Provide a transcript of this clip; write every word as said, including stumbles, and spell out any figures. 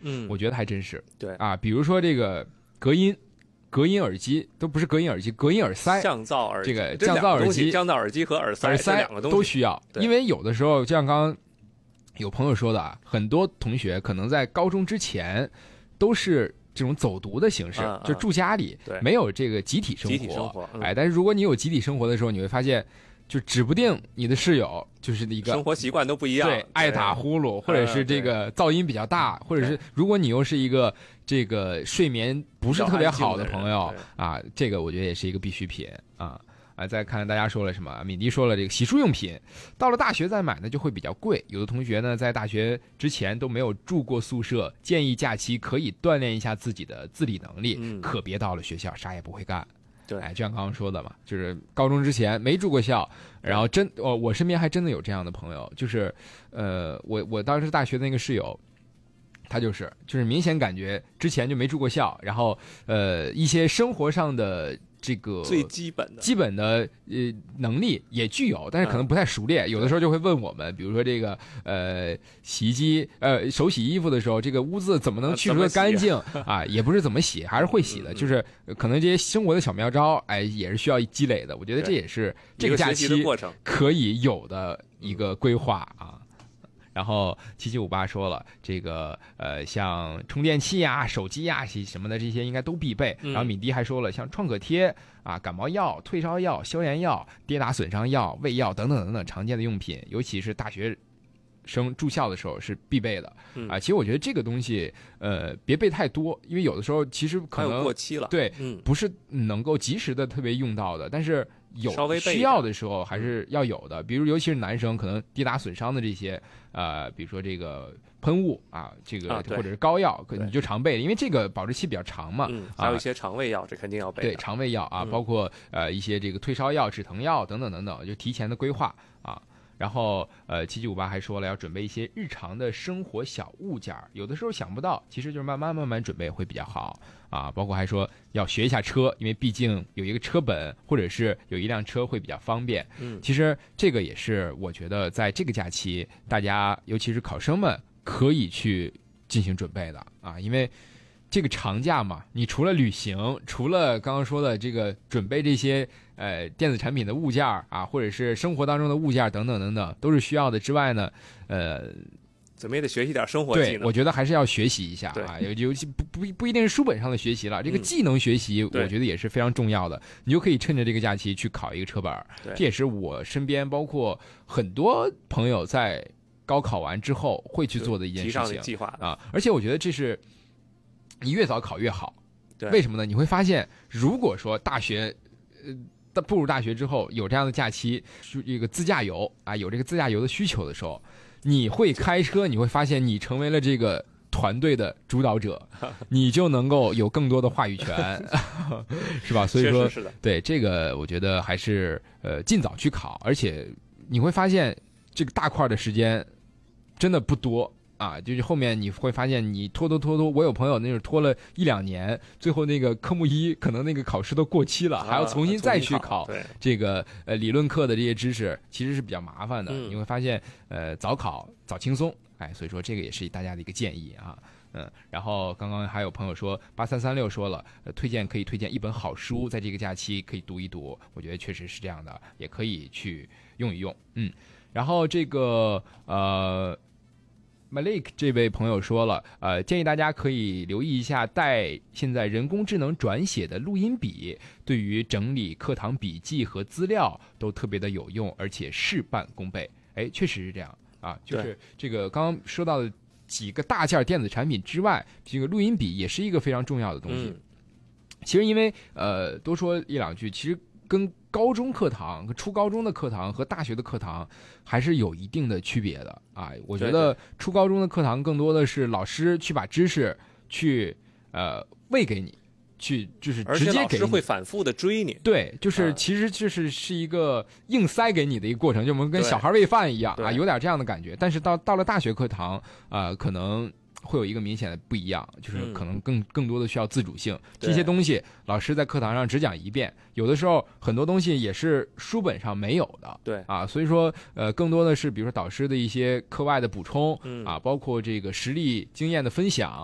嗯， 我觉得还真是。 对啊，比如说这个隔音。隔音耳机都不是隔音耳机，隔音耳塞、 降噪耳机， 这个降噪耳机、 降噪耳机和耳塞， 耳塞两个东西都需要。因为有的时候，就像刚刚有朋友说的啊，很多同学可能在高中之前都是这种走读的形式， 嗯嗯、 就住家里，没有这个集体生活。 集体生活，嗯、 哎，但是如果你有集体生活的时候，你会发现。就指不定你的室友就是一个生活习惯都不一样， 对，爱打呼噜，或者是这个噪音比较大，或者是如果你又是一个这个睡眠不是特别好的朋友啊，这个我觉得也是一个必需品啊啊！再看大家说了什么，敏迪说了这个洗漱用品，到了大学再买呢就会比较贵。有的同学呢在大学之前都没有住过宿舍，建议假期可以锻炼一下自己的自理能力， 嗯、 可别到了学校啥也不会干。 对， 哎，就像刚刚说的嘛，就是高中之前没住过校，然后真我、哦、我身边还真的有这样的朋友，就是呃，我我当时大学的那个室友，他就是就是明显感觉之前就没住过校，然后呃一些生活上的这个最基本的基本的呃能力也具有，但是可能不太熟练，嗯、有的时候就会问我们，比如说这个呃洗衣机呃手洗衣服的时候，这个污渍怎么能去除的干净啊？也不是怎么洗，还是会洗的，嗯、就是可能这些生活的小妙招，哎，也是需要积累的。我觉得这也是这个假期可以有的一个规划啊。然后七七五八说了，这个呃，像充电器呀、手机呀什么的，这些应该都必备。然后敏迪还说了，像创可贴啊、感冒药、退烧药、消炎药、跌打损伤药、胃药等等等等常见的用品，尤其是大学生住校的时候是必备的啊。其实我觉得这个东西，呃，别备太多，因为有的时候其实可能过期了， 对，嗯，不是能够及时的特别用到的，但是。有需要的时候还是要有的，比如尤其是男生可能跌打损伤的这些，呃，比如说这个喷雾啊，这个、啊、或者是膏药，你就常备，因为这个保质期比较长嘛。 嗯，还有一些肠胃药，啊、这肯定要备的。 对，肠胃药啊， 嗯、 包括呃一些这个退烧药、止疼药等等等等，就提前的规划啊。然后呃，七七五八还说了要准备一些日常的生活小物件，有的时候想不到，其实就是慢慢慢慢准备会比较好啊。包括还说要学一下车，因为毕竟有一个车本，或者是有一辆车会比较方便。 嗯， 其实这个也是我觉得在这个假期，大家尤其是考生们可以去进行准备的啊，因为。这个长假嘛，你除了旅行，除了刚刚说的这个准备这些呃电子产品的物件啊，或者是生活当中的物件等等等等，都是需要的之外呢，呃， 怎么也得学习点生活技能。 对，我觉得还是要学习一下啊，尤尤其不不不一定是书本上的学习了，这个技能学习，我觉得也是非常重要的。你就可以趁着这个假期去考一个车本，这也是我身边包括很多朋友在高考完之后会去做的一件事情计划啊，而且我觉得这是。你越早考越好， 对， 为什么呢？你会发现，如果说大学，呃，步入大学之后有这样的假期，这个自驾游啊，有这个自驾游的需求的时候，你会开车，你会发现你成为了这个团队的主导者，你就能够有更多的话语权，是吧？所以说， 是的对这个，我觉得还是呃尽早去考，而且你会发现这个大块的时间真的不多。啊，就是后面你会发现你拖拖拖拖，我有朋友那是拖了一两年，最后那个科目一可能那个考试都过期了， 啊、 还要重新再去考这个呃理论课的这些知识，其实是比较麻烦的。 嗯、 你会发现呃早考早轻松，哎，所以说这个也是大家的一个建议啊。嗯，然后刚刚还有朋友说八三三六说了，呃，推荐可以推荐一本好书，在这个假期可以读一读，我觉得确实是这样的，也可以去用一用。嗯，然后这个呃。Malik 这位朋友说了，呃，建议大家可以留意一下带现在人工智能转写的录音笔，对于整理课堂笔记和资料都特别的有用，而且事半功倍。哎，确实是这样啊，就是这个刚刚说到的几个大件电子产品之外，这个录音笔也是一个非常重要的东西。 嗯、 其实因为呃多说一两句，其实跟高中课堂、初高中的课堂和大学的课堂还是有一定的区别的啊。我觉得初高中的课堂更多的是老师去把知识去呃喂给你，去就是直接给你， 而且老师会反复的追你。 对，就是其实就是是一个硬塞给你的一个过程，就我们跟小孩喂饭一样啊，有点这样的感觉。但是到到了大学课堂啊、呃，可能。会有一个明显的不一样，就是可能更更多的需要自主性。 嗯、 这些东西老师在课堂上只讲一遍，有的时候很多东西也是书本上没有的。 对啊，所以说呃，更多的是比如说导师的一些课外的补充、 嗯、 啊，包括这个实例经验的分享。